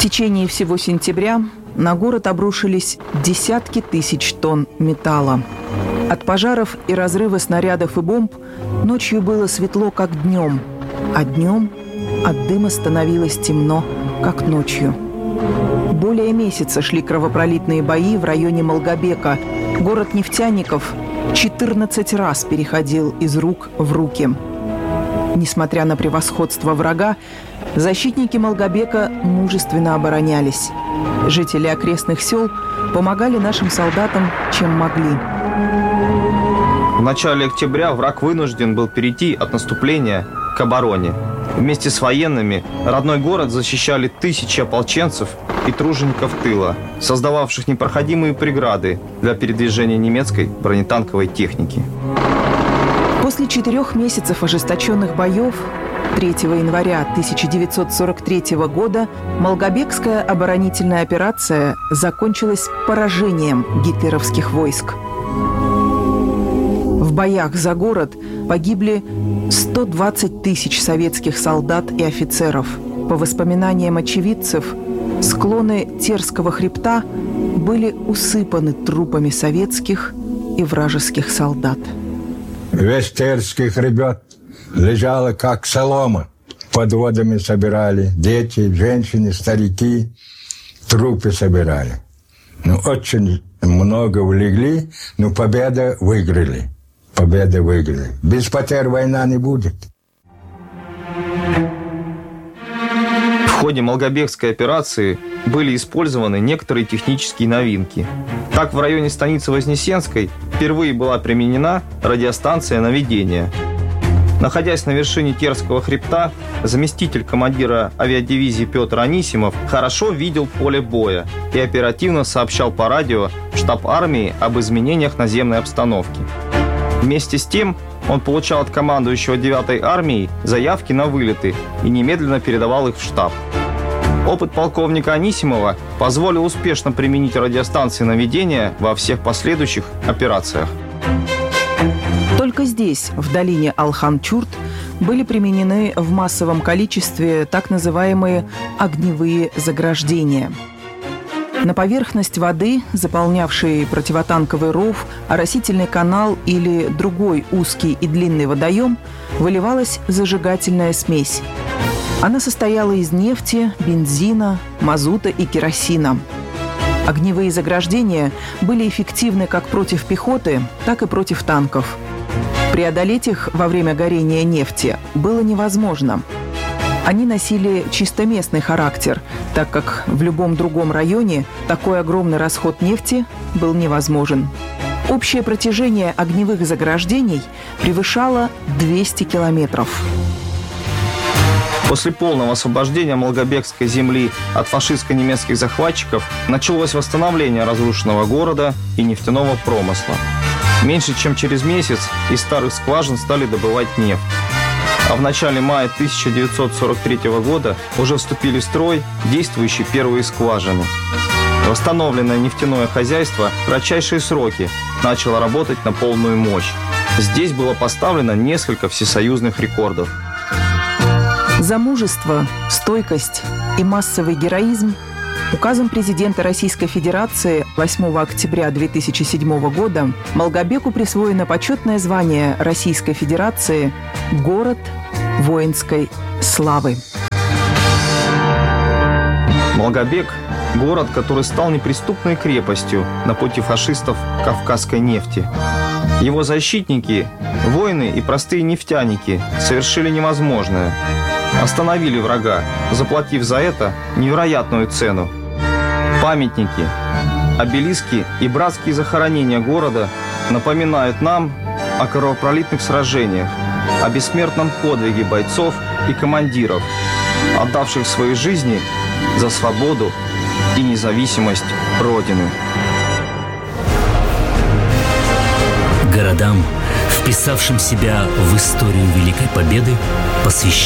течение всего сентября на город обрушились десятки тысяч тонн металла. От пожаров и разрыва снарядов и бомб ночью было светло, как днем, а днем от дыма становилось темно, как ночью. Более месяца шли кровопролитные бои в районе Малгобека. Город нефтяников 14 раз переходил из рук в руки. Несмотря на превосходство врага, защитники Малгобека мужественно оборонялись. Жители окрестных сел помогали нашим солдатам, чем могли. В начале октября враг вынужден был перейти от наступления к обороне. Вместе с военными родной город защищали тысячи ополченцев и тружеников тыла, создававших непроходимые преграды для передвижения немецкой бронетанковой техники. После 4 месяцев ожесточенных боев 3 января 1943 года Малгобекская оборонительная операция закончилась поражением гитлеровских войск. В боях за город погибли 120 тысяч советских солдат и офицеров. По воспоминаниям очевидцев, склоны Терского хребта были усыпаны трупами советских и вражеских солдат. Весь Терский хребет лежало, как солома. Под водами собирали дети, женщины, старики, трупы собирали. Очень много улегли, но победу выиграли. Без потерь война не будет. В ходе Малгобекской операции были использованы некоторые технические новинки. Так, в районе станицы Вознесенской впервые была применена радиостанция наведения. Находясь на вершине Терского хребта, заместитель командира авиадивизии Петр Анисимов хорошо видел поле боя и оперативно сообщал по радио в штаб армии об изменениях наземной обстановки. Вместе с тем он получал от командующего 9-й армией заявки на вылеты и немедленно передавал их в штаб. Опыт полковника Анисимова позволил успешно применить радиостанции наведения во всех последующих операциях. Только здесь, в долине Алхан-Чурт, были применены в массовом количестве так называемые огневые заграждения. На поверхность воды, заполнявшей противотанковый ров, оросительный канал или другой узкий и длинный водоем, выливалась зажигательная смесь. Она состояла из нефти, бензина, мазута и керосина. Огневые заграждения были эффективны как против пехоты, так и против танков. Преодолеть их во время горения нефти было невозможно. Они носили чисто местный характер, так как в любом другом районе такой огромный расход нефти был невозможен. Общее протяжение огневых заграждений превышало 200 километров. После полного освобождения Малгобекской земли от фашистско-немецких захватчиков началось восстановление разрушенного города и нефтяного промысла. Меньше чем через месяц из старых скважин стали добывать нефть. А в начале мая 1943 года уже вступили в строй действующие первые скважины. Восстановленное нефтяное хозяйство в кратчайшие сроки начало работать на полную мощь. Здесь было поставлено несколько всесоюзных рекордов. За мужество, стойкость и массовый героизм указом президента Российской Федерации 8 октября 2007 года Малгобеку присвоено почетное звание Российской Федерации «Город воинской славы». Малгобек – город, который стал неприступной крепостью на пути фашистов кавказской нефти. Его защитники, воины и простые нефтяники совершили невозможное. Остановили врага, заплатив за это невероятную цену. Памятники, обелиски и братские захоронения города напоминают нам о кровопролитных сражениях, о бессмертном подвиге бойцов и командиров, отдавших свои жизни за свободу и независимость Родины. Городам, вписавшим себя в историю Великой Победы, посвящен